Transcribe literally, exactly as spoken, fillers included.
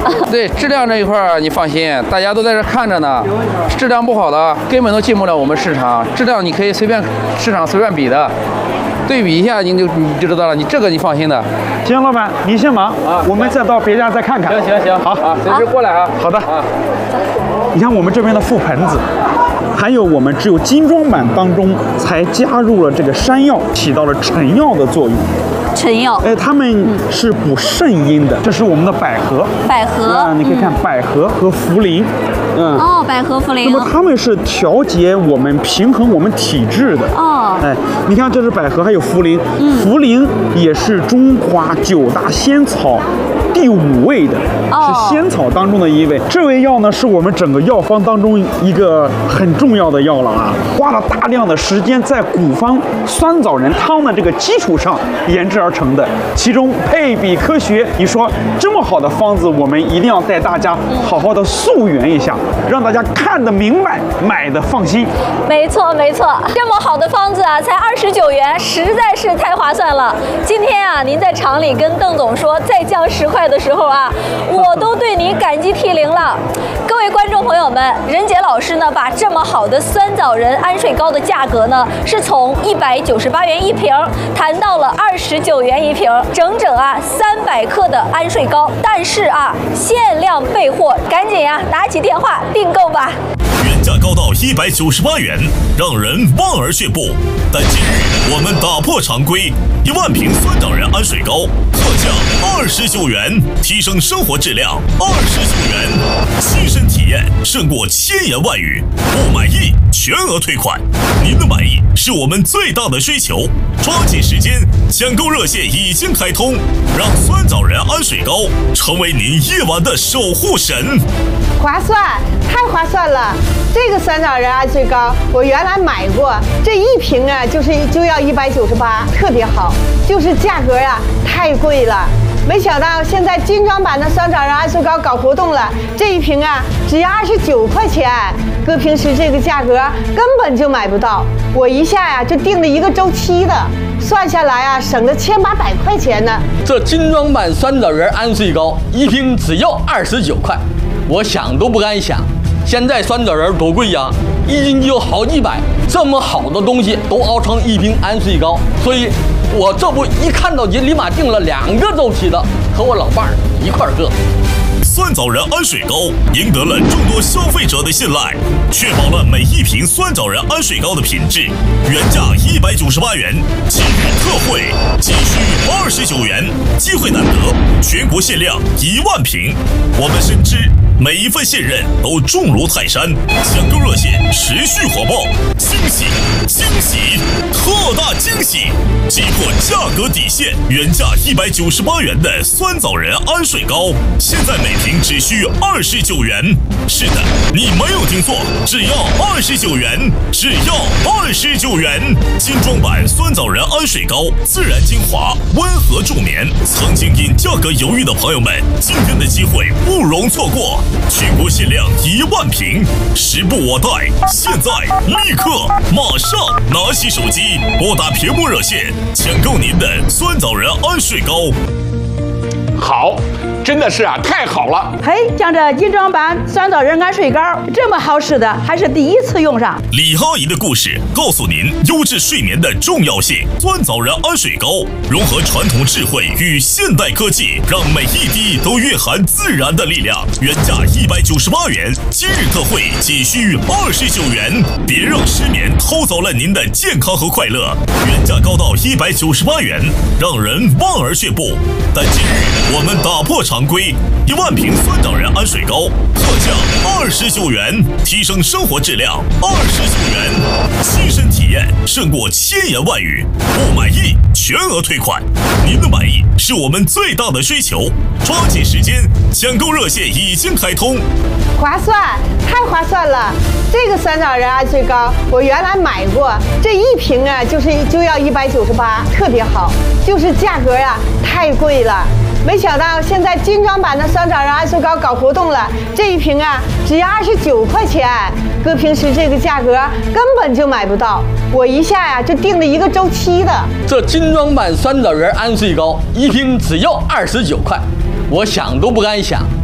对质量这一块儿，你放心，大家都在这看着呢。质量不好的根本都进不了我们市场，质量你可以随便市场随便比的。 对比一下，你就你就知道了。你这个你放心的。 行，老板，你先忙啊，我们再到别家再看看。 行行行，好啊，随时过来啊。 好的。 啊， 你看我们这边的覆盆子，还有我们只有精装版当中才加入了这个山药，起到了成药的作用。 成药， 哎，它们是补肾阴的。这是我们的百合， 百合啊，你可以看百合和茯苓，嗯。 哦，百合茯苓。 那么它们是调节我们、平衡我们体质的。 哦。 哎，你看这是百合，还有茯苓。嗯。茯苓也是中华九大仙草第五位的， 哦、 是仙草当中的一位。这味药呢，是我们整个药方当中一个很重要的药了啊，花了大量的时间在古方酸枣仁汤的这个基础上研制而成的，其中配比科学。你说这么好的方子，我们一定要带大家好好的溯源一下，让大家看得明白，买的放心。 没错没错，这么好的方子啊，才二十九元，实在是太划算了。今天啊，您在厂里跟邓总说再降十块的时候啊，我都对您感激涕零了。各位观众朋友们，任杰老师呢，把这么好的酸枣仁安睡膏的价格呢，是从一百九十八元一瓶谈到了二十九元一瓶，整整啊三百克的安睡膏。但是啊，限量备货，赶紧呀、啊、打起电话订购吧。 原价高到一百九十八元，让人望而却步。但今日我们打破常规，一万瓶酸枣仁安睡膏特价二十九元，提升生活质量二十九元，亲身体验胜过千言万语。不满意全额退款，您的满意是我们最大的追求。抓紧时间，抢购热线已经开通，让酸枣仁安睡膏成为您夜晚的守护神。 划算，太划算了！这个酸枣仁安睡膏我原来买过，这一瓶啊就是就要一百九十八，特别好，就是价格啊太贵了。没想到现在精装版的酸枣仁安睡膏搞活动了，这一瓶啊只要二十九块钱，搁平时这个价格根本就买不到。我一下呀、啊、就订了一个周期的，算下来啊省了千八百块钱呢。 这精装版酸枣仁安睡膏一瓶只要二十九块。我想都不敢想，现在酸枣仁多贵呀，一斤就好几百，这么好的东西都熬成一瓶安睡膏，所以我这不一看到就立马订了两个周期的，和我老伴儿一块儿喝。 酸枣仁安睡膏赢得了众多消费者的信赖，确保了每一瓶酸枣仁安睡膏的品质。原价一百九十八元，今日特惠仅需二十九元，机会难得，全国限量一万瓶。我们深知每一份信任都重如泰山，抢购热线持续火爆，惊喜惊喜特大惊喜！击破价格底线，原价一百九十八元的酸枣仁安睡膏，现在每瓶只需二十九元。是的，你没有听错，只要二十九元，只要二十九元。精装版酸枣仁安睡膏，自然精华，温和助眠。曾经因价格犹豫的朋友们，今天的机会不容错过。全国限量一万瓶，时不我待，现在立刻马上拿起手机，拨打屏幕热线，抢购您的酸枣仁安睡膏。 好，真的是啊，太好了！ 嘿，像这精装版酸枣仁安睡膏这么好使的，还是第一次用上。 李阿姨的故事告诉您优质睡眠的重要性。酸枣仁安睡膏融合传统智慧与现代科技，让每一滴都蕴含自然的力量。原价一百九十八元，今日特惠仅需二十九元。别让失眠偷走了您的健康和快乐。原价高到一百九十八元，让人望而却步。但今日我们打破常规，一万瓶酸枣仁安睡膏特价二十九元，提升生活质量二十九元，亲身体验胜过千言万语。不满意全额退款，您的满意是我们最大的追求。抓紧时间，抢购热线已经开通。 划算，太划算了！这个酸枣仁安睡膏我原来买过，这一瓶啊就是就要一百九十八，特别好，就是价格啊太贵了。没想到现在精装版的酸枣仁安睡膏搞活动了，这一瓶啊只要二十九块钱，搁平时这个价格根本就买不到。我一下呀、啊、就订了一个周期的。 这精装版酸枣仁安睡膏一瓶只要二十九块，我想都不敢想，